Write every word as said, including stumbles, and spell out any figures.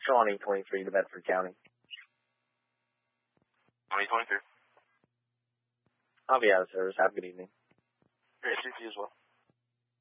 Sean E twenty-three to Bedford County. twenty twenty-three. I'll be out of service. Have a good evening. Great, see you as well.